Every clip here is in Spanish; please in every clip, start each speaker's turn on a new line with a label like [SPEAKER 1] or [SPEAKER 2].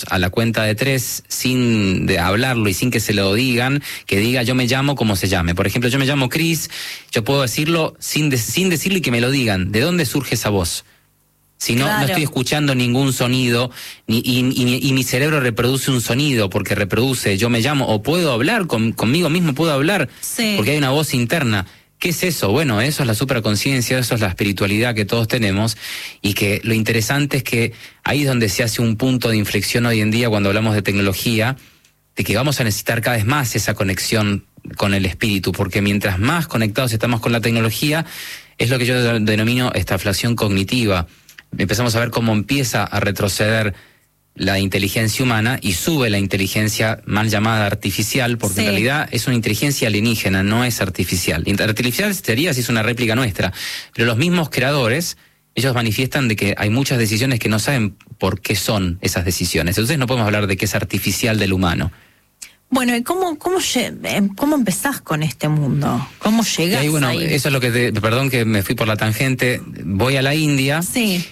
[SPEAKER 1] a la cuenta de 3 sin hablarlo y sin que se lo digan, que diga yo me llamo como se llame. Por ejemplo, yo me llamo Chris, yo puedo decirlo sin decirlo y que me lo digan. ¿De dónde surge esa voz? Si no, no estoy escuchando ningún sonido y mi cerebro reproduce un sonido porque reproduce yo me llamo, o puedo hablar conmigo mismo, puedo hablar porque hay una voz interna. ¿Qué es eso? Bueno, eso es la superconciencia, eso es la espiritualidad que todos tenemos, y que lo interesante es que ahí es donde se hace un punto de inflexión hoy en día cuando hablamos de tecnología, de que vamos a necesitar cada vez más esa conexión con el espíritu, porque mientras más conectados estamos con la tecnología, es lo que yo denomino estaflación cognitiva. Empezamos a ver cómo empieza a retroceder la inteligencia humana y sube la inteligencia mal llamada artificial, porque en realidad es una inteligencia alienígena, no es artificial. Artificial sería si es una réplica nuestra, pero los mismos creadores, ellos manifiestan de que hay muchas decisiones que no saben por qué son esas decisiones. Entonces no podemos hablar de que es artificial del humano.
[SPEAKER 2] Bueno, ¿y cómo empezás con este mundo? ¿Cómo llegás ahí?
[SPEAKER 1] Eso es lo que perdón que me fui por la tangente. Voy a la India.
[SPEAKER 2] Sí.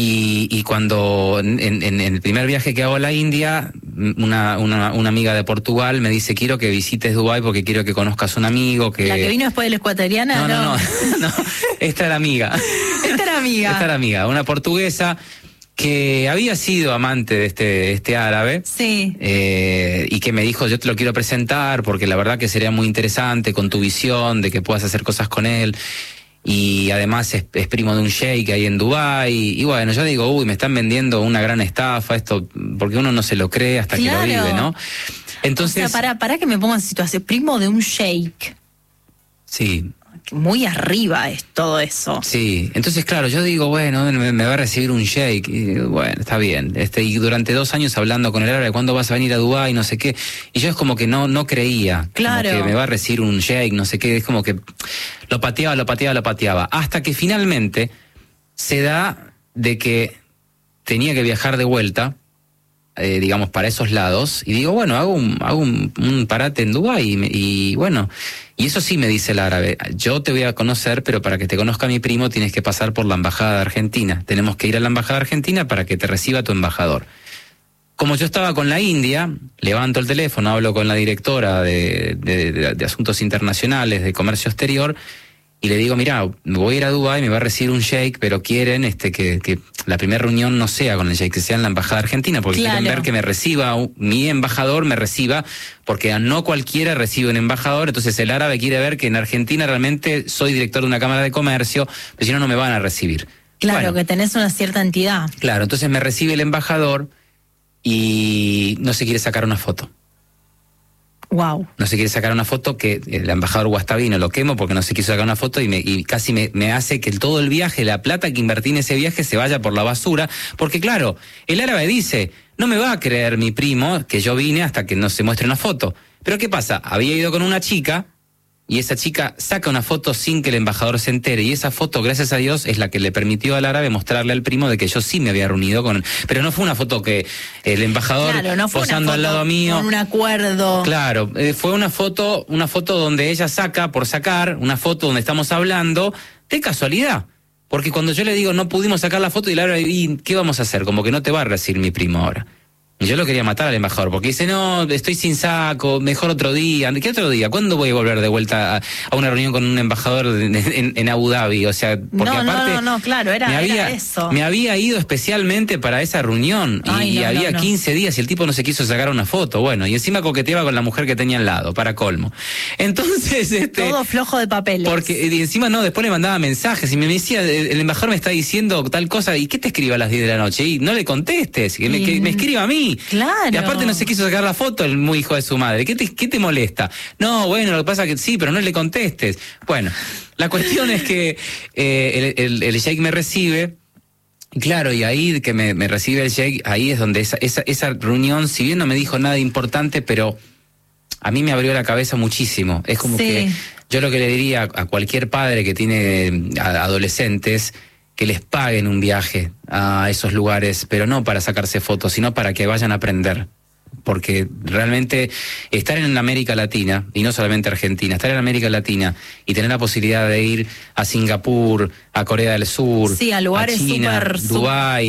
[SPEAKER 1] Y cuando en el primer viaje que hago a la India, una amiga de Portugal me dice, quiero que visites Dubái porque quiero que conozcas un amigo que...
[SPEAKER 2] ¿La que vino después de la ecuatoriana?
[SPEAKER 1] No, esta era amiga.
[SPEAKER 2] Esta era amiga,
[SPEAKER 1] una portuguesa que había sido amante de este árabe.
[SPEAKER 2] Sí.
[SPEAKER 1] Y que me dijo, yo te lo quiero presentar porque la verdad que sería muy interesante con tu visión de que puedas hacer cosas con él. Y además es primo de un sheik ahí en Dubái, y bueno, yo digo, me están vendiendo una gran estafa esto, porque uno no se lo cree hasta que lo vive, ¿no? Entonces,
[SPEAKER 2] o sea, para que me ponga en situación, primo de un sheik.
[SPEAKER 1] Sí.
[SPEAKER 2] Muy arriba es todo eso.
[SPEAKER 1] Sí, entonces claro, yo digo, bueno, me va a recibir un sheik, y bueno, está bien. Y durante 2 años hablando con el árabe, ¿cuándo vas a venir a Dubái? No sé qué. Y yo es como que no creía.
[SPEAKER 2] Claro.
[SPEAKER 1] Como que me va a recibir un sheik, no sé qué. Es como que lo pateaba. Hasta que finalmente se da de que tenía que viajar de vuelta, digamos, para esos lados, y digo, bueno, hago un parate en Dubái, y bueno, y eso sí me dice el árabe, yo te voy a conocer, pero para que te conozca mi primo tienes que pasar por la embajada de Argentina, tenemos que ir a la embajada de Argentina para que te reciba tu embajador. Como yo estaba con la India, levanto el teléfono, hablo con la directora de Asuntos Internacionales, de Comercio Exterior, y le digo, mira, voy a ir a Dubái, me va a recibir un sheik, pero quieren que la primera reunión no sea con el sheik, que sea en la embajada argentina, porque quieren ver que me reciba, mi embajador me reciba, porque no cualquiera recibe un embajador, entonces el árabe quiere ver que en Argentina realmente soy director de una cámara de comercio, pero si no, no me van a recibir.
[SPEAKER 2] Claro,
[SPEAKER 1] bueno,
[SPEAKER 2] que tenés una cierta entidad.
[SPEAKER 1] Claro, entonces me recibe el embajador y no se quiere sacar una foto.
[SPEAKER 2] Wow.
[SPEAKER 1] No se quiere sacar una foto, que el embajador Guastavino lo quemo porque no se quiso sacar una foto, y casi me hace que todo el viaje, la plata que invertí en ese viaje se vaya por la basura, porque claro, el árabe dice, no me va a creer mi primo que yo vine hasta que no se muestre una foto. Pero ¿qué pasa? Había ido con una chica, y esa chica saca una foto sin que el embajador se entere, y esa foto, gracias a Dios, es la que le permitió al árabe mostrarle al primo de que yo sí me había reunido con... Pero no fue una foto que el embajador posando al lado mío...
[SPEAKER 2] con un acuerdo.
[SPEAKER 1] Claro, fue una foto donde ella saca, por sacar, una foto donde estamos hablando, de casualidad. Porque cuando yo le digo, no pudimos sacar la foto, y el árabe, ¿y qué vamos a hacer? Como que no te va a recibir mi primo ahora. Y yo lo quería matar al embajador, porque dice, no, estoy sin saco, mejor otro día. ¿Qué otro día? ¿Cuándo voy a volver de vuelta a una reunión con un embajador en Abu Dhabi? O sea, porque aparte...
[SPEAKER 2] No, claro, era eso.
[SPEAKER 1] Me había ido especialmente para esa reunión, y había 15 días y el tipo no se quiso sacar una foto. Bueno, y encima coqueteaba con la mujer que tenía al lado, para colmo. Entonces,
[SPEAKER 2] todo flojo de papeles.
[SPEAKER 1] Porque, y encima después le mandaba mensajes, y me decía, el embajador me está diciendo tal cosa, ¿y qué te escribo a las 10 de la noche? Y no le contestes, que me escriba a mí.
[SPEAKER 2] Claro.
[SPEAKER 1] Y aparte no se quiso sacar la foto el muy hijo de su madre. ¿Qué te molesta? No, bueno, lo que pasa es que sí, pero no le contestes. Bueno, la cuestión es que el sheik me recibe. Claro, y ahí que me recibe el sheik, ahí es donde esa reunión, si bien no me dijo nada importante, pero a mí me abrió la cabeza muchísimo. Es como que yo lo que le diría a cualquier padre que tiene adolescentes, que les paguen un viaje a esos lugares, pero no para sacarse fotos, sino para que vayan a aprender. Porque realmente estar en América Latina, y no solamente Argentina, estar en América Latina y tener la posibilidad de ir a Singapur, a Corea del Sur,
[SPEAKER 2] a lugares
[SPEAKER 1] a China, Dubái,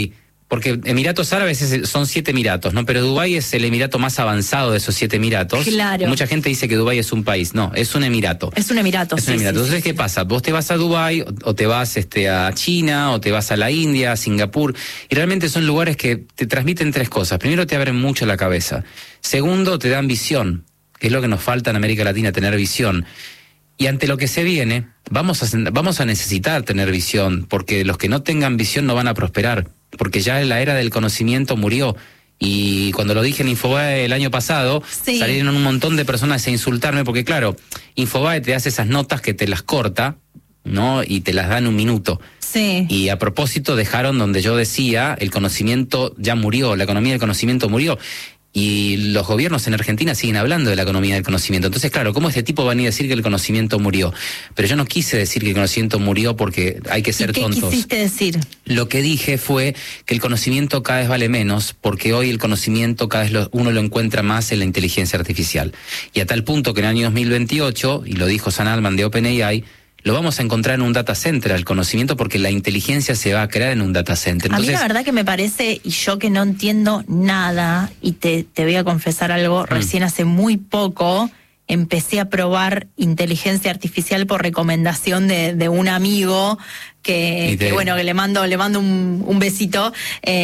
[SPEAKER 1] Porque Emiratos Árabes son 7 emiratos, ¿no? Pero Dubái es el emirato más avanzado de esos 7 emiratos.
[SPEAKER 2] Claro.
[SPEAKER 1] Mucha gente dice que Dubái es un país. No, es un emirato.
[SPEAKER 2] Es un emirato,
[SPEAKER 1] Es un emirato.
[SPEAKER 2] Sí,
[SPEAKER 1] Entonces, ¿qué pasa? Vos te vas a Dubái, o te vas a China, o te vas a la India, a Singapur, y realmente son lugares que te transmiten 3 cosas. Primero, te abren mucho la cabeza. Segundo, te dan visión, que es lo que nos falta en América Latina, tener visión. Y ante lo que se viene, vamos a necesitar tener visión, porque los que no tengan visión no van a prosperar, porque ya la era del conocimiento murió. Y cuando lo dije en Infobae el año pasado, salieron un montón de personas a insultarme, porque claro, Infobae te hace esas notas que te las corta, ¿no? Y te las dan 1 minuto.
[SPEAKER 2] Sí.
[SPEAKER 1] Y a propósito dejaron donde yo decía, el conocimiento ya murió, la economía del conocimiento murió. Y los gobiernos en Argentina siguen hablando de la economía del conocimiento. Entonces, claro, ¿cómo este tipo va a venir a decir que el conocimiento murió? Pero yo no quise decir que el conocimiento murió porque hay que ser tontos.
[SPEAKER 2] ¿Qué quisiste decir?
[SPEAKER 1] Lo que dije fue que el conocimiento cada vez vale menos, porque hoy el conocimiento cada vez uno lo encuentra más en la inteligencia artificial. Y a tal punto que en el año 2028, y lo dijo Sam Altman de OpenAI, lo vamos a encontrar en un data center, el conocimiento, porque la inteligencia se va a crear en un data center. Entonces,
[SPEAKER 2] a mí la verdad que me parece, y yo que no entiendo nada, y te voy a confesar algo, recién hace muy poco empecé a probar inteligencia artificial por recomendación de un amigo que le mando un besito,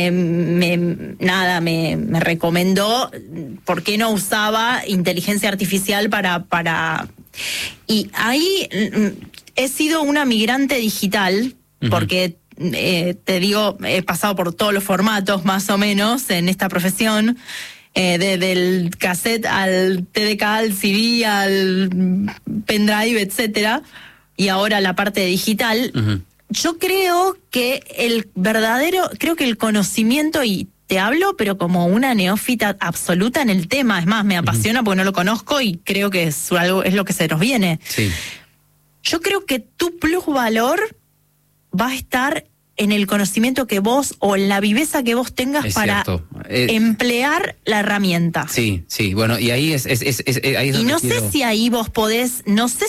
[SPEAKER 2] me recomendó por qué no usaba inteligencia artificial para y ahí he sido una migrante digital, porque te digo, he pasado por todos los formatos más o menos en esta profesión, del cassette al TDK, al CD, al pendrive, etcétera, y ahora la parte digital. Yo creo que creo que el conocimiento, y te hablo pero como una neófita absoluta en el tema, es más, me apasiona porque no lo conozco y creo que es lo que se nos viene.
[SPEAKER 1] Sí.
[SPEAKER 2] Yo creo que tu plusvalor va a estar en el conocimiento que vos, o en la viveza que vos tengas para emplear la herramienta.
[SPEAKER 1] Sí, bueno, y ahí es ahí es
[SPEAKER 2] y no sé si ahí vos podés,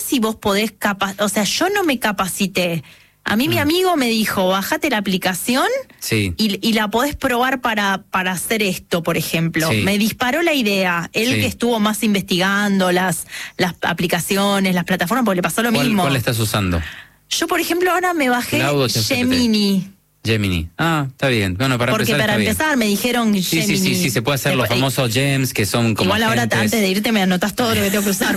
[SPEAKER 2] o sea, yo no me capacité. A mí mi amigo me dijo, bájate la aplicación y la podés probar para hacer esto, por ejemplo. Me disparó la idea. Él que estuvo más investigando las aplicaciones, las plataformas, porque le pasó lo mismo.
[SPEAKER 1] ¿Cuál estás usando?
[SPEAKER 2] Yo, por ejemplo, ahora me bajé Gemini.
[SPEAKER 1] Ah, está bien. Bueno, para
[SPEAKER 2] empezar me dijeron Gemini.
[SPEAKER 1] Sí, se puede hacer los famosos gems, que son como
[SPEAKER 2] igual ahora antes de irte me anotas todo lo que tengo que usar,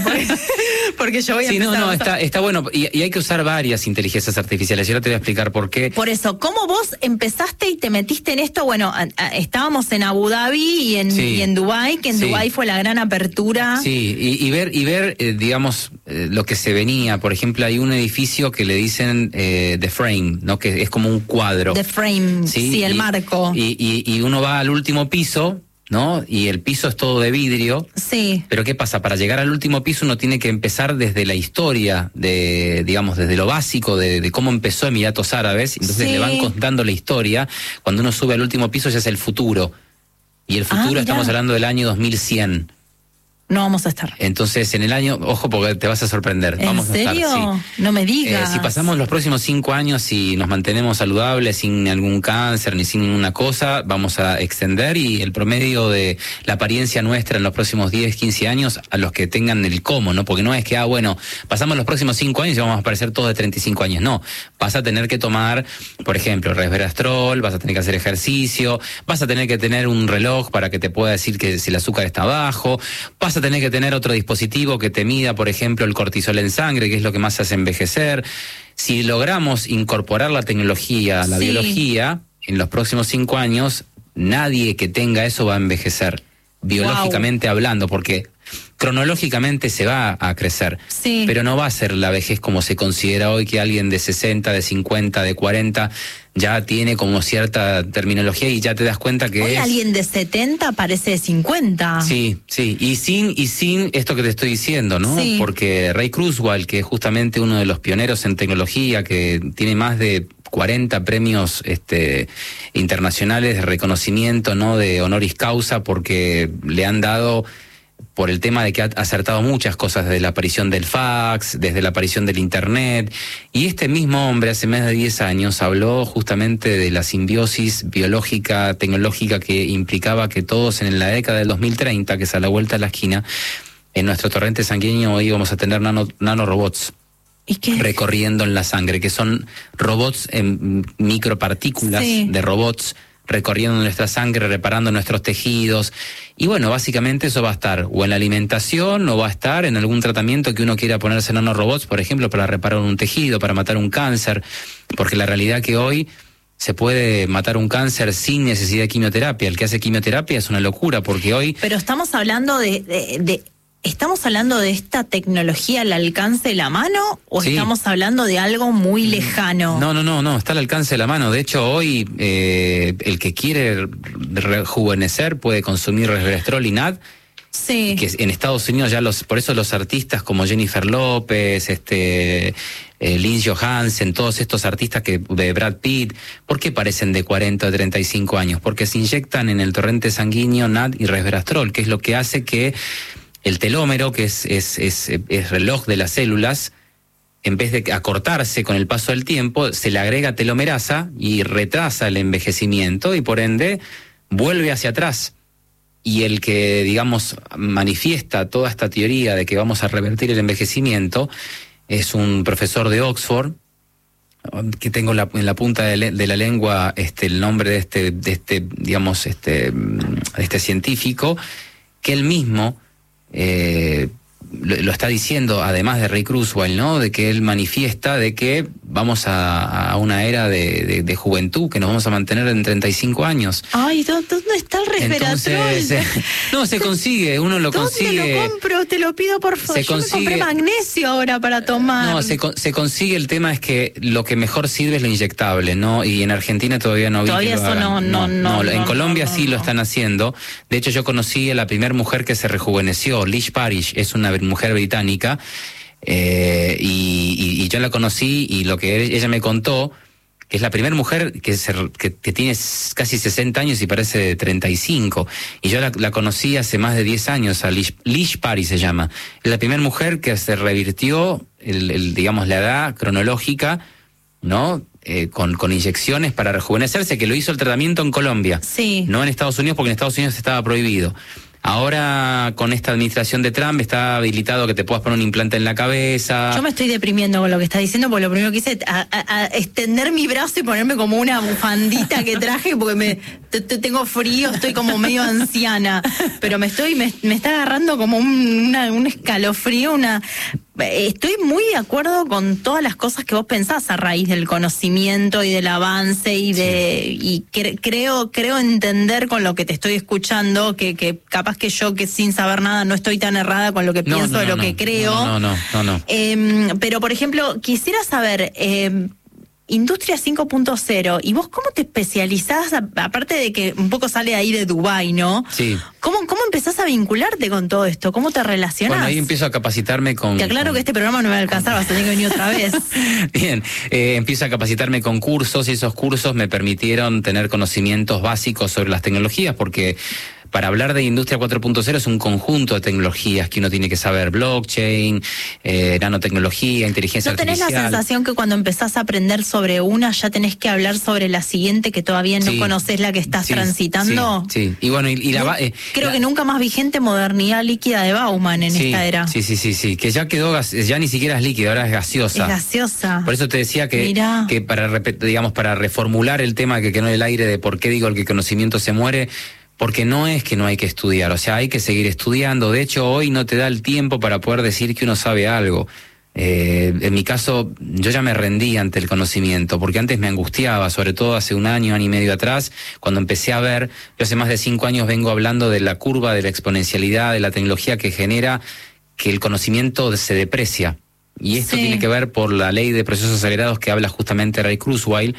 [SPEAKER 2] porque yo voy a empezar.
[SPEAKER 1] Está bueno, y hay que usar varias inteligencias artificiales, y ahora te voy a explicar por qué.
[SPEAKER 2] Por eso, ¿cómo vos empezaste y te metiste en esto? Bueno, estábamos en Abu Dhabi y en Dubái, que en Dubái fue la gran apertura.
[SPEAKER 1] Sí, y ver digamos, lo que se venía. Por ejemplo, hay un edificio que le dicen The Frame, ¿no? Que es como un cuadro.
[SPEAKER 2] The Frame, el marco.
[SPEAKER 1] Y uno va al último piso, ¿no? Y el piso es todo de vidrio.
[SPEAKER 2] Sí.
[SPEAKER 1] Pero ¿qué pasa? Para llegar al último piso uno tiene que empezar desde la historia, digamos, desde lo básico de cómo empezó Emiratos Árabes. Entonces le van contando la historia. Cuando uno sube al último piso ya es el futuro. Y el futuro estamos hablando del año 2100.
[SPEAKER 2] No vamos a estar.
[SPEAKER 1] Entonces, en el año, ojo porque te vas a sorprender.
[SPEAKER 2] ¿En serio?
[SPEAKER 1] A estar, sí.
[SPEAKER 2] No me digas.
[SPEAKER 1] Si pasamos los próximos 5 años y nos mantenemos saludables, sin algún cáncer ni sin ninguna cosa, vamos a extender, y el promedio de la apariencia nuestra en los próximos 10, 15 años, a los que tengan el cómo, ¿no? Porque no es que, pasamos los próximos 5 años y vamos a aparecer todos de 35 años. No, vas a tener que tomar, por ejemplo, resveratrol, vas a tener que hacer ejercicio, vas a tener que tener un reloj para que te pueda decir que si el azúcar está bajo, vas a tener que tener otro dispositivo que te mida, por ejemplo, el cortisol en sangre, que es lo que más hace envejecer. Si logramos incorporar la tecnología, la biología, en los próximos 5 años, nadie que tenga eso va a envejecer, biológicamente hablando, porque cronológicamente se va a crecer, pero no va a ser la vejez como se considera hoy, que alguien de 60, de 50, de 40 ya tiene como cierta terminología y ya te das cuenta que
[SPEAKER 2] hoy alguien de 70 parece de 50.
[SPEAKER 1] Sí, y sin esto que te estoy diciendo, ¿no? Porque Ray Kurzweil, que es justamente uno de los pioneros en tecnología, que tiene más de 40 premios internacionales de reconocimiento, ¿no? De honoris causa, porque le han dado por el tema de que ha acertado muchas cosas, desde la aparición del fax, desde la aparición del internet, y este mismo hombre hace más de 10 años habló justamente de la simbiosis biológica, tecnológica que implicaba que todos en la década del 2030, que es a la vuelta de la esquina, en nuestro torrente sanguíneo hoy vamos a tener nanorobots.
[SPEAKER 2] ¿Y qué?
[SPEAKER 1] Recorriendo en la sangre, que son robots en micropartículas de robots recorriendo nuestra sangre, reparando nuestros tejidos. Y bueno, básicamente eso va a estar o en la alimentación o va a estar en algún tratamiento que uno quiera ponerse nanorobots, por ejemplo, para reparar un tejido, para matar un cáncer, porque la realidad que hoy se puede matar un cáncer sin necesidad de quimioterapia. El que hace quimioterapia es una locura, porque hoy...
[SPEAKER 2] Pero estamos hablando ¿estamos hablando de esta tecnología al alcance de la mano o estamos hablando de algo muy lejano?
[SPEAKER 1] No, está al alcance de la mano. De hecho, hoy el que quiere rejuvenecer puede consumir resveratrol y NAD.
[SPEAKER 2] Sí.
[SPEAKER 1] Que en Estados Unidos ya por eso los artistas como Jennifer López, Lindsay Johansen, todos estos artistas de Brad Pitt, ¿por qué parecen de 40 o 35 años? Porque se inyectan en el torrente sanguíneo NAD y resveratrol, que es lo que hace que el telómero, que es reloj de las células, en vez de acortarse con el paso del tiempo, se le agrega telomerasa y retrasa el envejecimiento y por ende vuelve hacia atrás. Y el que, digamos, manifiesta toda esta teoría de que vamos a revertir el envejecimiento es un profesor de Oxford, que tengo en la punta de la lengua el nombre de este científico, que él mismo lo está diciendo, además de Ray Kurzweil, ¿no? De que él manifiesta de que vamos a una era de juventud, que nos vamos a mantener en 35 años.
[SPEAKER 2] Ay, ¿dónde está el resveratrol?
[SPEAKER 1] No, se consigue, uno lo consigue.
[SPEAKER 2] ¿Dónde lo compro? Te lo pido, por favor. Yo me compré magnesio ahora para tomar.
[SPEAKER 1] No, se consigue, el tema es que lo que mejor sirve es lo inyectable, ¿no? Y en Argentina todavía no vi que lo hagan. No, en Colombia sí lo están haciendo. De hecho, yo conocí a la primera mujer que se rejuveneció, Liz Parrish, es una mujer británica, y yo la conocí, y lo que ella me contó, que es la primera mujer que tiene casi 60 años y parece de 35, y yo la conocí hace más de 10 años, a Liz Parrish se llama, es la primera mujer que se revirtió digamos la edad cronológica, ¿no? Con inyecciones para rejuvenecerse, que lo hizo el tratamiento en Colombia, no en Estados Unidos, porque en Estados Unidos estaba prohibido. Ahora, con esta administración de Trump, está habilitado que te puedas poner un implante en la cabeza.
[SPEAKER 2] Yo me estoy deprimiendo con lo que está diciendo, porque lo primero que hice es extender mi brazo y ponerme como una bufandita que traje, porque tengo frío, estoy como medio anciana, pero me está agarrando como un escalofrío, estoy muy de acuerdo con todas las cosas que vos pensás a raíz del conocimiento y del avance y creo entender con lo que te estoy escuchando que capaz que yo, que sin saber nada, no estoy tan errada con lo que pienso de lo que creo.
[SPEAKER 1] No.
[SPEAKER 2] Pero, por ejemplo, quisiera saber, Industria 5.0, ¿y vos cómo te especializás, aparte de que un poco sale ahí de Dubái, ¿no?
[SPEAKER 1] Sí.
[SPEAKER 2] ¿Cómo empezás a vincularte con todo esto? ¿Cómo te relacionás?
[SPEAKER 1] Bueno, ahí empiezo a capacitarme con...
[SPEAKER 2] Te aclaro que este programa no me va a alcanzar, vas a tener que venir otra vez.
[SPEAKER 1] Bien, empiezo a capacitarme con cursos, y esos cursos me permitieron tener conocimientos básicos sobre las tecnologías, porque para hablar de Industria 4.0 es un conjunto de tecnologías que uno tiene que saber: blockchain, nanotecnología, inteligencia artificial.
[SPEAKER 2] ¿No tenés la sensación que cuando empezás a aprender sobre una ya tenés que hablar sobre la siguiente, que todavía no conocés la que estás transitando?
[SPEAKER 1] Sí. Y bueno,
[SPEAKER 2] creo que nunca más vigente Modernidad Líquida de Bauman en esta era.
[SPEAKER 1] Sí, que ya quedó, ya ni siquiera es líquida, ahora es gaseosa.
[SPEAKER 2] Es gaseosa.
[SPEAKER 1] Por eso te decía que para reformular el tema que quedó en el aire de por qué digo que el conocimiento se muere, porque no es que no hay que estudiar, o sea, hay que seguir estudiando. De hecho, hoy no te da el tiempo para poder decir que uno sabe algo. En mi caso, yo ya me rendí ante el conocimiento, porque antes me angustiaba, sobre todo hace un año y medio atrás, cuando empecé a ver, yo hace más de 5 años vengo hablando de la curva de la exponencialidad de la tecnología que genera que el conocimiento se deprecia. Y esto tiene que ver por la ley de procesos acelerados que habla justamente Ray Kurzweil.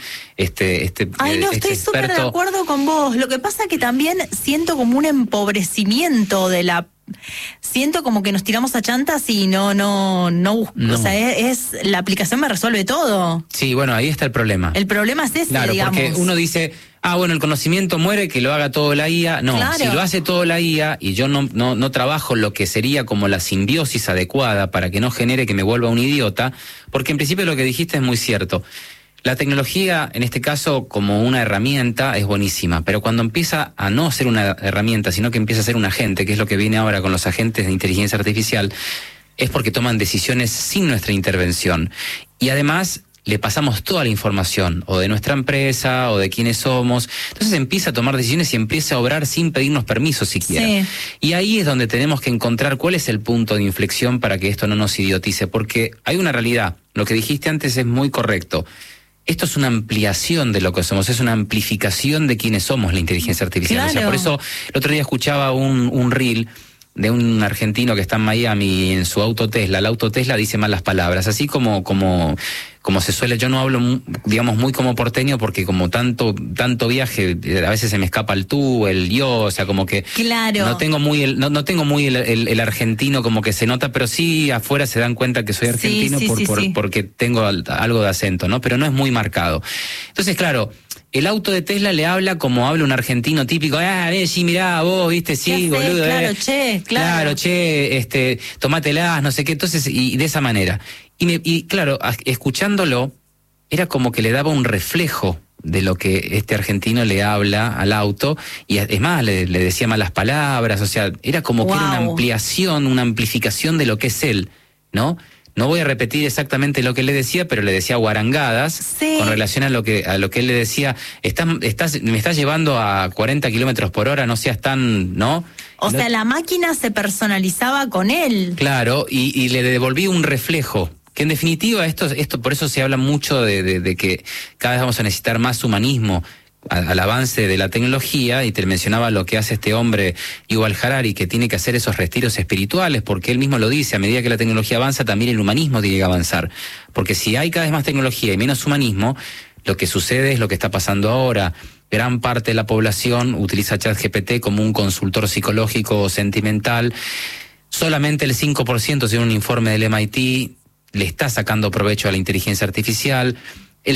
[SPEAKER 2] Estoy súper de acuerdo con vos. Lo que pasa que también siento como un empobrecimiento siento como que nos tiramos a chantas y no. O sea, la aplicación me resuelve todo.
[SPEAKER 1] Sí, bueno, ahí está el problema.
[SPEAKER 2] El problema es ese,
[SPEAKER 1] claro,
[SPEAKER 2] digamos.
[SPEAKER 1] porque uno dice, Bueno, el conocimiento muere, que lo haga todo la IA. No,
[SPEAKER 2] Claro.
[SPEAKER 1] si lo hace todo la IA y yo no trabajo lo que sería como la simbiosis adecuada para que no genere que me vuelva un idiota, porque en principio lo que dijiste es muy cierto. La tecnología, en este caso, como una herramienta, es buenísima, pero cuando empieza a no ser una herramienta, sino que empieza a ser un agente, que es lo que viene ahora con los agentes de inteligencia artificial, es porque toman decisiones sin nuestra intervención. Y además le pasamos toda la información, o de nuestra empresa, o de quiénes somos. Entonces empieza a tomar decisiones y empieza a obrar sin pedirnos permiso siquiera.
[SPEAKER 2] Sí.
[SPEAKER 1] Y ahí es donde tenemos que encontrar cuál es el punto de inflexión para que esto no nos idiotice, porque hay una realidad. Lo que dijiste antes es muy correcto. Esto es una ampliación de lo que somos, es una amplificación de quiénes somos, la inteligencia artificial.
[SPEAKER 2] Claro.
[SPEAKER 1] O sea, por eso el otro día escuchaba un reel de un argentino que está en Miami en su auto Tesla. El auto Tesla dice malas palabras, así como se suele. Yo no hablo, digamos, muy como porteño porque como tanto viaje, a veces se me escapa el tú, el yo, o sea, como que
[SPEAKER 2] Claro.
[SPEAKER 1] no tengo muy el argentino como que se nota, pero sí afuera se dan cuenta que soy argentino
[SPEAKER 2] Sí.
[SPEAKER 1] porque tengo algo de acento, ¿no? Pero no es muy marcado. Entonces, claro, el auto de Tesla le habla como habla un argentino típico. Sí, mirá, vos, viste, sí,
[SPEAKER 2] ¿Qué hacés?
[SPEAKER 1] boludo.
[SPEAKER 2] Claro, che, claro.
[SPEAKER 1] Che, tomátelas, no sé qué. Entonces, y de esa manera. Y claro, escuchándolo, era como que le daba un reflejo de lo que este argentino le habla al auto, y es más, le decía malas palabras, o sea, era como que era una ampliación, una amplificación de lo que es él, ¿no? No voy a repetir exactamente lo que le decía, pero le decía guarangadas con relación a lo que él le decía. Me estás llevando a 40 kilómetros por hora, no seas tan, ¿no?
[SPEAKER 2] O sea, la máquina se personalizaba con él.
[SPEAKER 1] Claro, y le devolví un reflejo. Que en definitiva esto por eso se habla mucho de que cada vez vamos a necesitar más humanismo al avance de la tecnología, y te mencionaba lo que hace este hombre Yuval Harari, que tiene que hacer esos retiros espirituales, porque él mismo lo dice, a medida que la tecnología avanza también el humanismo tiene que avanzar, porque si hay cada vez más tecnología y menos humanismo, lo que sucede es lo que está pasando ahora. Gran parte de la población utiliza ChatGPT como un consultor psicológico o sentimental. Solamente el 5%, según un informe del MIT, le está sacando provecho a la inteligencia artificial. El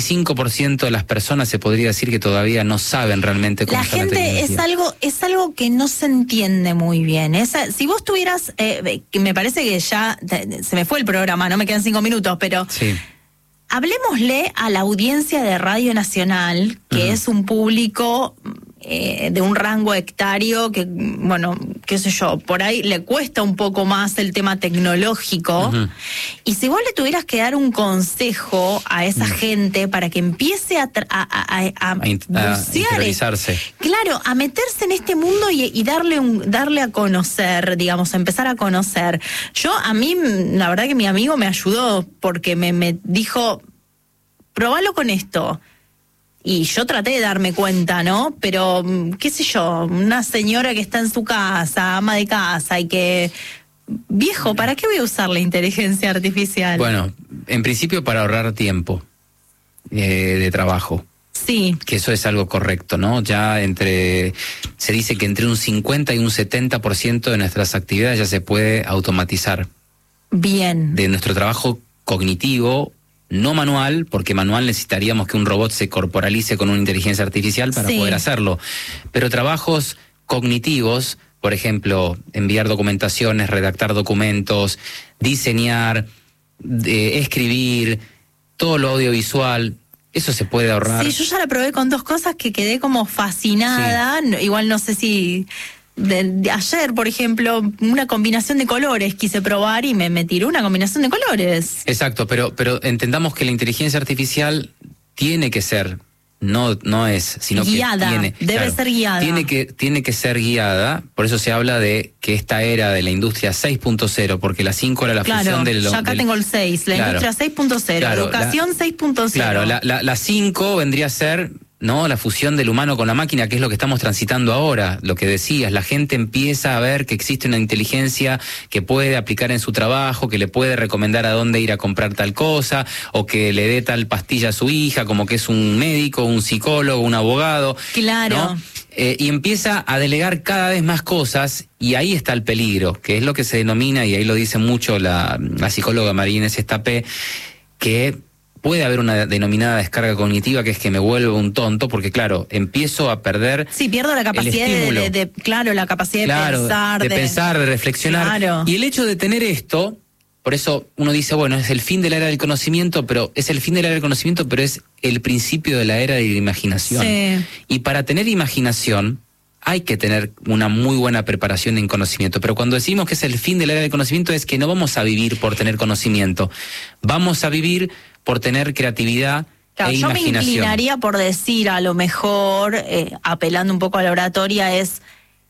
[SPEAKER 1] 75% de las personas se podría decir que todavía no saben realmente cómo está la tecnología.
[SPEAKER 2] La gente es algo que no se entiende muy bien. Si vos tuvieras, que me parece que ya se me fue el programa, no me quedan 5 minutos, pero
[SPEAKER 1] sí.
[SPEAKER 2] Hablemosle a la audiencia de Radio Nacional, que es un público de un rango hectario que, bueno, qué sé yo, por ahí le cuesta un poco más el tema tecnológico. Y si vos le tuvieras que dar un consejo a esa gente para que empiece a
[SPEAKER 1] interiorizarse.
[SPEAKER 2] Claro, a meterse en este mundo y darle a conocer, digamos, a empezar a conocer. A mí, la verdad que mi amigo me ayudó porque me dijo, probalo con esto. Y yo traté de darme cuenta, ¿no? Pero, qué sé yo, una señora que está en su casa, ama de casa, y que... Viejo, ¿para qué voy a usar la inteligencia artificial?
[SPEAKER 1] Bueno, en principio para ahorrar tiempo de trabajo.
[SPEAKER 2] Sí.
[SPEAKER 1] Que eso es algo correcto, ¿no? Se dice que entre un 50 y un 70% de nuestras actividades ya se puede automatizar.
[SPEAKER 2] Bien.
[SPEAKER 1] De nuestro trabajo cognitivo, no manual, porque manual necesitaríamos que un robot se corporalice con una inteligencia artificial para poder hacerlo. Pero trabajos cognitivos, por ejemplo, enviar documentaciones, redactar documentos, diseñar, escribir, todo lo audiovisual, eso se puede ahorrar.
[SPEAKER 2] Sí, yo ya la probé con 2 cosas que quedé como fascinada. Igual no sé si... De ayer, por ejemplo, una combinación de colores quise probar y me tiró una combinación de colores.
[SPEAKER 1] Exacto, pero entendamos que la inteligencia artificial tiene que ser, no es, sino
[SPEAKER 2] guiada,
[SPEAKER 1] que tiene,
[SPEAKER 2] debe ser guiada.
[SPEAKER 1] Tiene que ser guiada, por eso se habla de que esta era de la industria 6.0, porque la 5 era la fusión de
[SPEAKER 2] ya acá tengo el 6, la industria 6.0, educación 6.0.
[SPEAKER 1] Claro, la 5 vendría a ser... ¿no? La fusión del humano con la máquina, que es lo que estamos transitando ahora. Lo que decías, la gente empieza a ver que existe una inteligencia que puede aplicar en su trabajo, que le puede recomendar a dónde ir a comprar tal cosa, o que le dé tal pastilla a su hija, como que es un médico, un psicólogo, un abogado.
[SPEAKER 2] Claro.
[SPEAKER 1] ¿no? Y empieza a delegar cada vez más cosas, y ahí está el peligro, que es lo que se denomina, y ahí lo dice mucho la psicóloga María Inés Estapé, que puede haber una denominada descarga cognitiva, que es que me vuelvo un tonto, porque claro, empiezo a perder.
[SPEAKER 2] Sí, pierdo la capacidad claro, la capacidad de
[SPEAKER 1] pensar, de reflexionar.
[SPEAKER 2] Claro.
[SPEAKER 1] Y el hecho de tener esto, por eso uno dice, bueno, es el fin de la era del conocimiento, pero es el fin de la era del conocimiento, pero es el principio de la era de la imaginación.
[SPEAKER 2] Sí.
[SPEAKER 1] Y para tener imaginación hay que tener una muy buena preparación en conocimiento, pero cuando decimos que es el fin de la era del conocimiento es que no vamos a vivir por tener conocimiento, vamos a vivir por tener creatividad e imaginación.
[SPEAKER 2] Yo me inclinaría por decir, a lo mejor, apelando un poco a la oratoria, es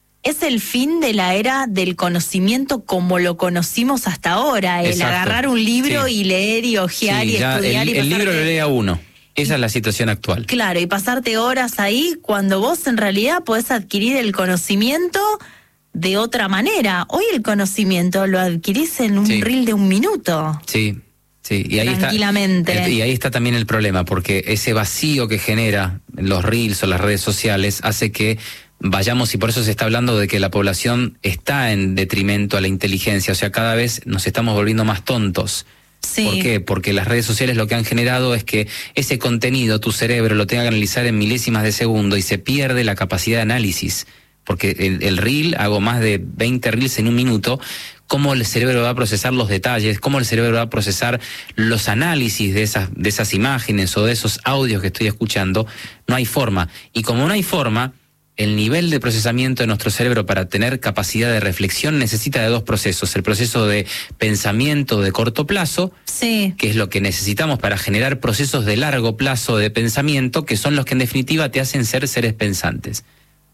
[SPEAKER 2] el fin de la era del conocimiento como lo conocimos hasta ahora, el agarrar un libro y leer y hojear y estudiar.
[SPEAKER 1] El libro lo lee a uno. Esa es la situación actual.
[SPEAKER 2] Claro, y pasarte horas ahí cuando vos en realidad podés adquirir el conocimiento de otra manera. Hoy el conocimiento lo adquirís en un reel de 1 minuto.
[SPEAKER 1] Sí, sí. Y ahí
[SPEAKER 2] tranquilamente.
[SPEAKER 1] Y ahí está también el problema, porque ese vacío que genera los reels o las redes sociales hace que vayamos, y por eso se está hablando de que la población está en detrimento a la inteligencia, o sea, cada vez nos estamos volviendo más tontos.
[SPEAKER 2] Sí.
[SPEAKER 1] ¿Por qué? Porque las redes sociales lo que han generado es que ese contenido tu cerebro lo tenga que analizar en milésimas de segundo y se pierde la capacidad de análisis. Porque el reel, hago más de 20 reels en 1 minuto, cómo el cerebro va a procesar los detalles, cómo el cerebro va a procesar los análisis de esas imágenes o de esos audios que estoy escuchando, no hay forma. Y como no hay forma, el nivel de procesamiento de nuestro cerebro para tener capacidad de reflexión necesita de 2 procesos. El proceso de pensamiento de corto plazo, que es lo que necesitamos para generar procesos de largo plazo de pensamiento, que son los que en definitiva te hacen ser seres pensantes.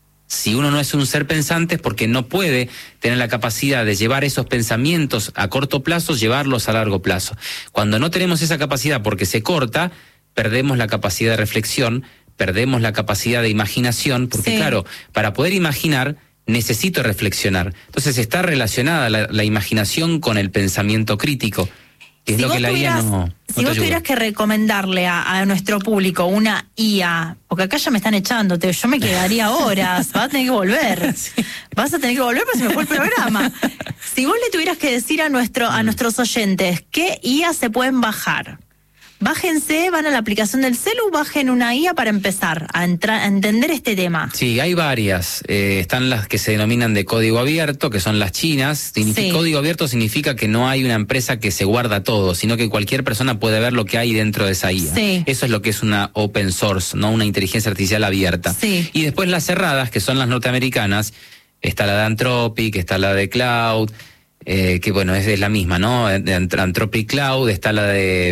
[SPEAKER 1] Si uno no es un ser pensante es porque no puede tener la capacidad de llevar esos pensamientos a corto plazo, llevarlos a largo plazo. Cuando no tenemos esa capacidad porque se corta, perdemos la capacidad de reflexión, perdemos la capacidad de imaginación, porque claro, para poder imaginar necesito reflexionar. Entonces está relacionada la imaginación con el pensamiento crítico, que es lo que la IA no
[SPEAKER 2] Si vos tuvieras que recomendarle a nuestro público una IA, porque acá ya me están echando, yo me quedaría horas, vas a tener que volver. Vas a tener que volver porque se me fue el programa. Si vos le tuvieras que decir a nuestros oyentes qué IA se pueden bajar, bájense, van a la aplicación del celu, bajen una IA para empezar a entender este tema.
[SPEAKER 1] Sí, hay varias. Están las que se denominan de código abierto, que son las chinas. Código abierto significa que no hay una empresa que se guarda todo, sino que cualquier persona puede ver lo que hay dentro de esa IA. Eso es lo que es una open source, no una inteligencia artificial abierta. Y después las cerradas, que son las norteamericanas, está la de Anthropic, está la de Cloud, que bueno, es la misma, ¿no? De Anthropic Cloud, está la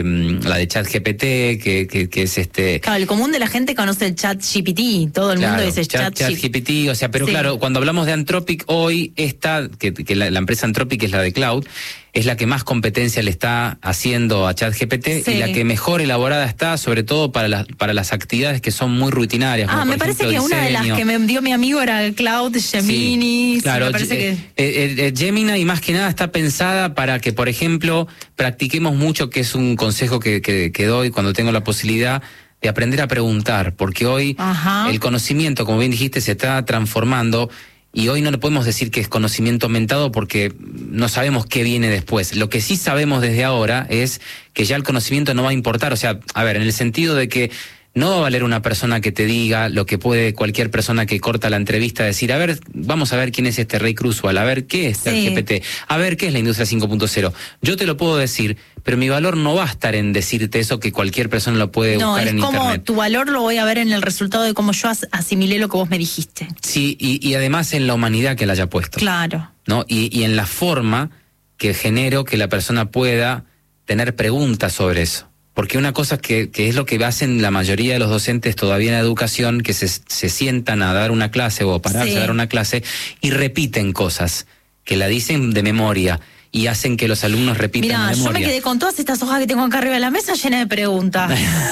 [SPEAKER 1] de ChatGPT, que es
[SPEAKER 2] Claro, el común de la gente conoce el ChatGPT, todo el mundo dice
[SPEAKER 1] ChatGPT, o sea, pero claro, cuando hablamos de Anthropic hoy, esta, que la empresa Anthropic es la de Cloud, es la que más competencia le está haciendo a ChatGPT y la que mejor elaborada está, sobre todo para las actividades que son muy rutinarias. Como
[SPEAKER 2] me parece que una de las que me dio mi amigo era Cloud Gemini.
[SPEAKER 1] Claro,
[SPEAKER 2] me parece que
[SPEAKER 1] Gemini, y más que nada está pensada para que, por ejemplo, practiquemos mucho, que es un consejo que doy cuando tengo la posibilidad de aprender a preguntar, porque hoy el conocimiento, como bien dijiste, se está transformando. Y hoy no le podemos decir que es conocimiento aumentado porque no sabemos qué viene después. Lo que sí sabemos desde ahora es que ya el conocimiento no va a importar. O sea, a ver, en el sentido de que no va a valer una persona que te diga lo que puede cualquier persona que corta la entrevista decir, a ver, vamos a ver quién es este Ray Kurzweil, a ver qué es ChatGPT, a ver qué es la industria 5.0. Yo te lo puedo decir, pero mi valor no va a estar en decirte eso que cualquier persona lo puede buscar en internet. No, es como
[SPEAKER 2] tu valor lo voy a ver en el resultado de cómo yo asimilé lo que vos me dijiste.
[SPEAKER 1] Sí, y además en la humanidad que la haya puesto.
[SPEAKER 2] Claro.
[SPEAKER 1] ¿No? Y en la forma que genero que la persona pueda tener preguntas sobre eso. Porque una cosa que es lo que hacen la mayoría de los docentes todavía en la educación, que se sientan a dar una clase o pararse a dar una clase y repiten cosas, que la dicen de memoria y hacen que los alumnos repitan de memoria.
[SPEAKER 2] Yo me quedé con todas estas hojas que tengo acá arriba de la mesa llenas de preguntas.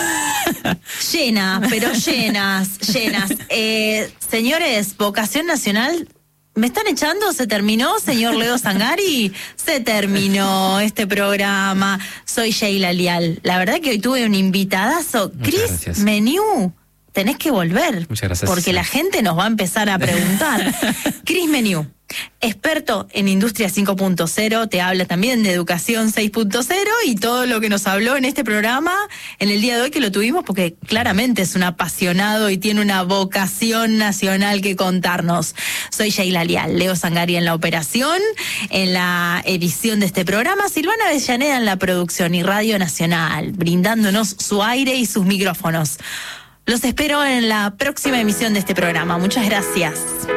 [SPEAKER 2] Llenas, pero llenas. Señores, Vocación Nacional... ¿Me están echando? ¿Se terminó, señor Leo Zangari? Se terminó este programa. Soy Sheila Lial. La verdad que hoy tuve un invitadazo. Chris Meniú, tenés que volver.
[SPEAKER 1] Muchas gracias.
[SPEAKER 2] Porque la gente nos va a empezar a preguntar. Chris Meniú. experto en Industria 5.0, te habla también de Educación 6.0 y todo lo que nos habló en este programa en el día de hoy, que lo tuvimos porque claramente es un apasionado y tiene una vocación nacional que contarnos. Soy Sheila Lial, Leo Sangari en la operación, en la edición de este programa, Silvana Avellaneda en la producción y Radio Nacional, brindándonos su aire y sus micrófonos. Los espero en la próxima emisión de este programa. Muchas gracias.